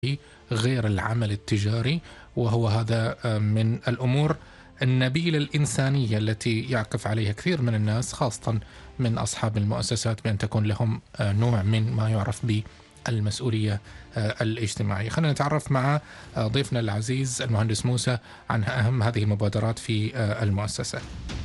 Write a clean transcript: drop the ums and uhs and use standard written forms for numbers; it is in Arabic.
غير العمل التجاري، وهو هذا من الأمور النبيلة الإنسانية التي يعكف عليها كثير من الناس، خاصة من أصحاب المؤسسات، بأن تكون لهم نوع من ما يعرف بالمسؤولية الاجتماعية. خلينا نتعرف مع ضيفنا العزيز المهندس موسى عن أهم هذه المبادرات في المؤسسة.